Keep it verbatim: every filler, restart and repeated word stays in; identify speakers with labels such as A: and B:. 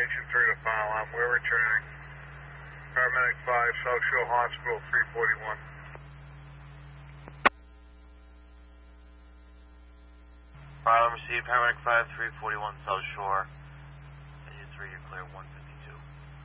A: Station three to file line. We're returning. Paramedic five, South Shore Hospital, three forty-one.
B: File received, Paramedic five, three forty-one South Shore. You three, you're clear, one fifty.